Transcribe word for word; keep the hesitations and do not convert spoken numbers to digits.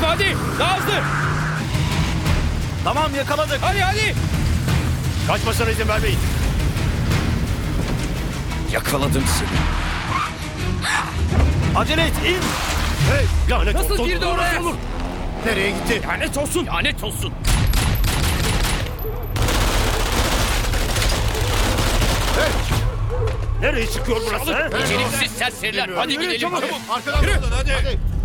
hadi. Daha hızlı. Tamam, yakaladık. Hadi hadi. Kaçmasına izin vermeyin. Yakaladım seni. Acele et, in. Hey, lanet Nasıl olsun. girdi oraya? Olur. Nereye gitti? Lanet olsun. Lanet olsun. Nereye çıkıyor burası? he? Beceriksiz serseriler. Hadi Yürü, gidelim çabuk. çabuk. Arkadan Yürü. buradan, hadi. hadi.